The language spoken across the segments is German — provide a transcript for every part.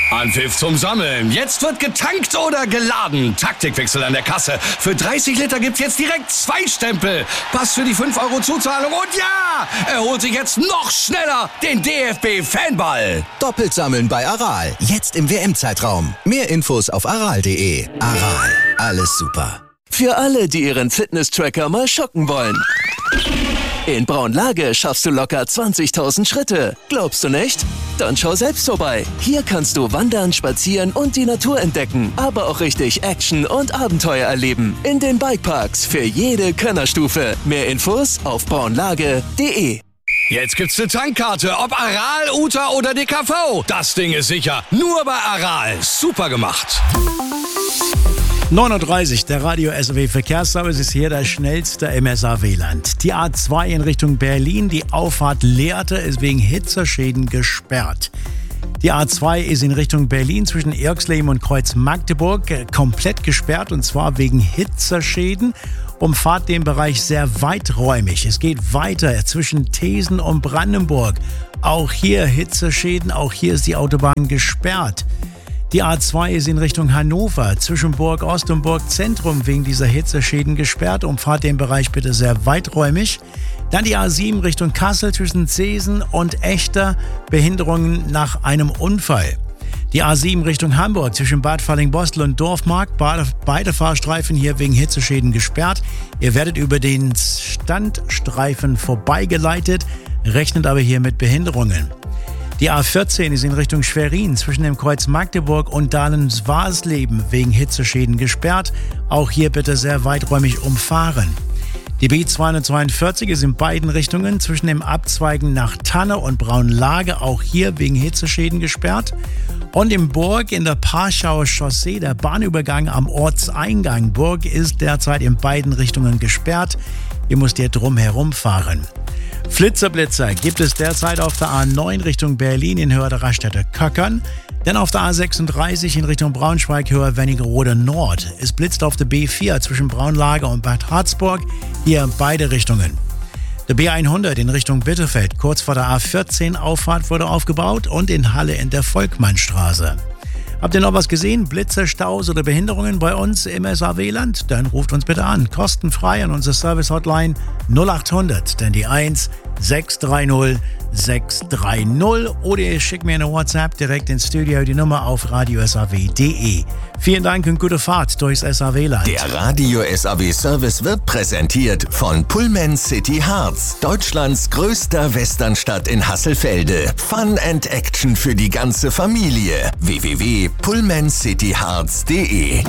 Anpfiff zum Sammeln. Jetzt wird getankt oder geladen. Taktikwechsel an der Kasse. Für 30 Liter gibt's jetzt direkt 2 Stempel. Pass für die 5 € Zuzahlung. Und ja, er holt sich jetzt noch schneller den DFB-Fanball. Doppelt sammeln bei Aral. Jetzt im WM-Zeitraum. Mehr Infos auf aral.de. Aral. Alles super. Für alle, die ihren Fitness-Tracker mal schocken wollen. In Braunlage schaffst du locker 20.000 Schritte. Glaubst du nicht? Dann schau selbst vorbei. Hier kannst du wandern, spazieren und die Natur entdecken. Aber auch richtig Action und Abenteuer erleben. In den Bikeparks für jede Könnerstufe. Mehr Infos auf braunlage.de. Jetzt gibt's eine Tankkarte, ob Aral, Uta oder DKV. Das Ding ist sicher. Nur bei Aral. Super gemacht. 9:30 Uhr, der Radio SAW Verkehrsservice ist hier der schnellste im SAW-Land. Die A2 in Richtung Berlin, die Auffahrt Lehrte, ist wegen Hitzeschäden gesperrt. Die A2 ist in Richtung Berlin zwischen Irxleben und Kreuz Magdeburg komplett gesperrt und zwar wegen Hitzeschäden. Umfahrt den Bereich sehr weiträumig. Es geht weiter zwischen Thesen und Brandenburg. Auch hier Hitzeschäden, auch hier ist die Autobahn gesperrt. Die A2 ist in Richtung Hannover, zwischen Burg Ost und Burg Zentrum wegen dieser Hitzeschäden gesperrt. Umfahrt den Bereich bitte sehr weiträumig. Dann die A7 Richtung Kassel zwischen Seesen und Echter, Behinderungen nach einem Unfall. Die A7 Richtung Hamburg zwischen Bad Fallingbostel und Dorfmark, beide Fahrstreifen hier wegen Hitzeschäden gesperrt. Ihr werdet über den Standstreifen vorbeigeleitet, rechnet aber hier mit Behinderungen. Die A14 ist in Richtung Schwerin zwischen dem Kreuz Magdeburg und Dahlem-Swarsleben wegen Hitzeschäden gesperrt. Auch hier bitte sehr weiträumig umfahren. Die B242 ist in beiden Richtungen zwischen dem Abzweigen nach Tanne und Braunlage, auch hier wegen Hitzeschäden gesperrt. Und in Burg in der Parschauer Chaussee, der Bahnübergang am Ortseingang Burg ist derzeit in beiden Richtungen gesperrt. Ihr müsst hier drum herum fahren. Flitzerblitzer gibt es derzeit auf der A9 Richtung Berlin in Höhe der Raststätte Köckern. Dann auf der A36 in Richtung Braunschweig, Höhe Wernigerode Nord. Es blitzt auf der B4 zwischen Braunlage und Bad Harzburg, hier in beide Richtungen. Der B100 in Richtung Bitterfeld, kurz vor der A14 Auffahrt wurde aufgebaut und in Halle in der Volkmannstraße. Habt ihr noch was gesehen? Blitze, Staus oder Behinderungen bei uns im SAW-Land? Dann ruft uns bitte an. Kostenfrei an unsere Service-Hotline 0800, dann die 1 630 630 oder ihr schickt mir eine WhatsApp direkt ins Studio, die Nummer auf radiosaw.de. Vielen Dank und gute Fahrt durchs SAW-Land. Der Radio SAW Service wird präsentiert von Pullman City Harz, Deutschlands größter Westernstadt in Hasselfelde. Fun and Action für die ganze Familie. www.pullmancityharz.de.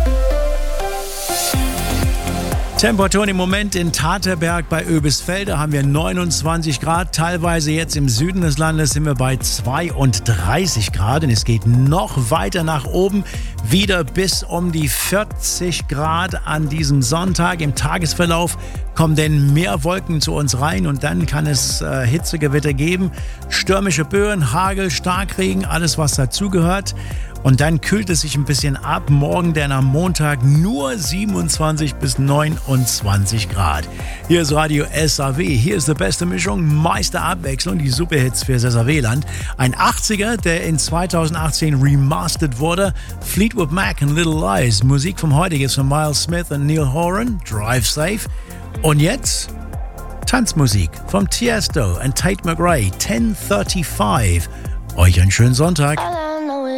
Temperaturen im Moment in Taterberg bei Oebisfelde haben wir 29 Grad. Teilweise jetzt im Süden des Landes sind wir bei 32 Grad. Und es geht noch weiter nach oben, wieder bis um die 40 Grad an diesem Sonntag. Im Tagesverlauf kommen denn mehr Wolken zu uns rein und dann kann es Hitzegewitter geben. Stürmische Böen, Hagel, Starkregen, alles was dazugehört. Und dann kühlt es sich ein bisschen ab. Morgen dann am Montag nur 27 bis 29 Grad. Hier ist Radio SAW. Hier ist die beste Mischung, meiste Abwechslung, die Superhits für das SAW-Land. Ein 80er, der in 2018 remastered wurde. Fleetwood Mac and Little Lies. Musik vom heutigen ist von Miles Smith und Neil Horan. Drive Safe. Und jetzt Tanzmusik vom Tiesto und Tate McRae. 10:35. Euch einen schönen Sonntag.